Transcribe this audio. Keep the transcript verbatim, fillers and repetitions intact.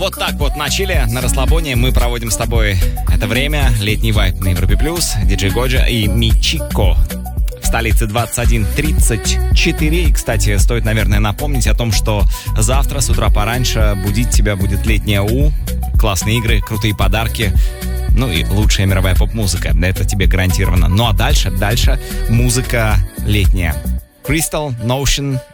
Вот так вот на чиле, на расслабоне мы проводим с тобой это время. Летний вайб на Европе Плюс. Диджей Годжа и Мичико. В столице двадцать один тридцать четыре. И, кстати, стоит, наверное, напомнить о том, что завтра с утра пораньше будить тебя будет летняя У. Классные игры, крутые подарки. Ну и лучшая мировая поп-музыка. Это тебе гарантировано. Ну а дальше, дальше музыка летняя. Crystal, Notion,